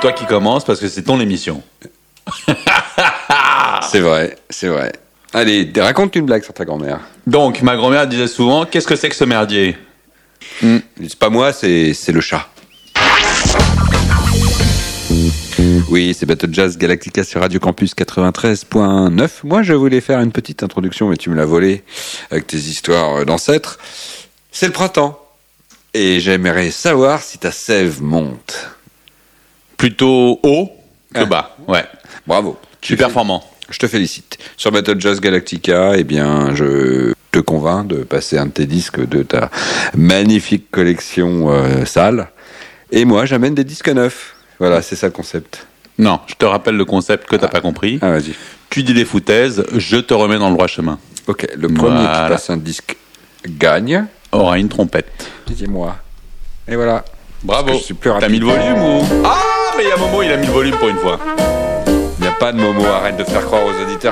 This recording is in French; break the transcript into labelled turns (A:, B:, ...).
A: toi qui commences parce que c'est ton émission.
B: C'est vrai. Allez, raconte une blague sur ta grand-mère.
A: Donc, ma grand-mère disait souvent, qu'est-ce que c'est que ce merdier ?
B: C'est pas moi, c'est le chat. Oui, c'est Battle Jazz Galactica sur Radio Campus 93.9. Moi, je voulais faire une petite introduction, mais tu me l'as volé avec tes histoires d'ancêtres. C'est le printemps. Et j'aimerais savoir si ta sève monte.
A: Plutôt haut que bas, ouais.
B: Bravo.
A: Je suis performant.
B: Je te félicite. Sur Battle Jazz Galactica, eh bien, je te convainc de passer un de tes disques de ta magnifique collection sale. Et moi, j'amène des disques neufs. Voilà, c'est ça le concept.
A: Non, je te rappelle le concept que t'as pas compris.
B: Ah, vas-y.
A: Tu dis des foutaises, je te remets dans le droit chemin.
B: Ok, le premier qui passe un disque gagne.
A: Aura une trompette.
B: Dis-moi. Et voilà.
A: Bravo.
B: Je suis plus rapide.
A: T'as mis le volume ou... Ah, mais il y a Momo, il a mis le volume pour une fois.
B: Il n'y a pas de Momo, arrête de faire croire aux auditeurs